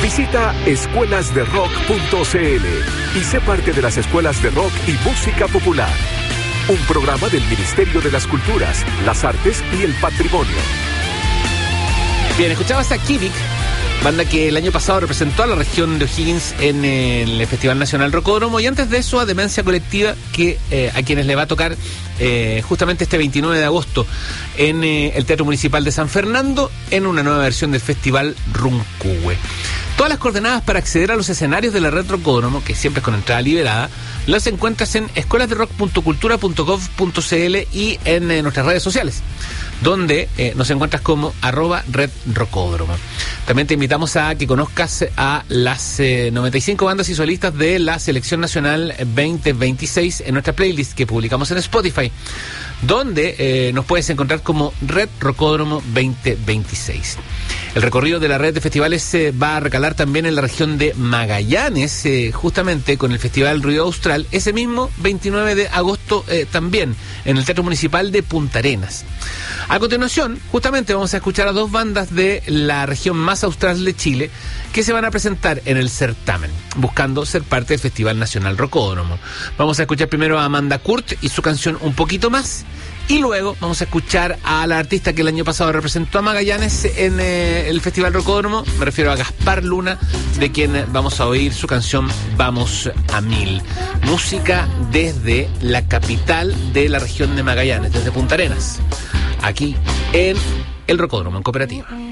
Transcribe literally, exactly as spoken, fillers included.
Visita escuelas de rock punto c l y sé parte de las escuelas de rock y música popular. Un programa del Ministerio de las Culturas, las Artes y el Patrimonio. Bien, escuchabas a Kivik, banda que el año pasado representó a la región de O'Higgins en el Festival Nacional Rocódromo, y antes de eso a Demencia Colectiva, que eh, a quienes le va a tocar eh, justamente este veintinueve de agosto en eh, el Teatro Municipal de San Fernando, en una nueva versión del Festival Runcuhue. Todas las coordenadas para acceder a los escenarios de la Red Rocódromo, que siempre es con entrada liberada, las encuentras en escuelas de rock punto cultura punto gov punto c l y en eh, nuestras redes sociales, donde eh, nos encuentras como arroba Red Rocódromo. También te invitamos a que conozcas a las eh, noventa y cinco bandas y solistas de la Selección Nacional veinte veintiséis en nuestra playlist que publicamos en Spotify, donde eh, nos puedes encontrar como Red Rocódromo veinte veintiséis. El recorrido de la red de festivales se eh, va a recalar también en la región de Magallanes, eh, justamente con el Festival Río Austral, ese mismo veintinueve de agosto eh, también, en el Teatro Municipal de Punta Arenas. A continuación, justamente vamos a escuchar a dos bandas de la región más austral de Chile que se van a presentar en el certamen, buscando ser parte del Festival Nacional Rocódromo. Vamos a escuchar primero a Amanda Kurt y su canción Un Poquito Más, y luego vamos a escuchar a la artista que el año pasado representó a Magallanes en eh, el Festival Rocódromo. Me refiero a Gaspar Luna, de quien vamos a oír su canción Vamos a Mil. Música desde la capital de la región de Magallanes, desde Punta Arenas, aquí en el Rocódromo en Cooperativa.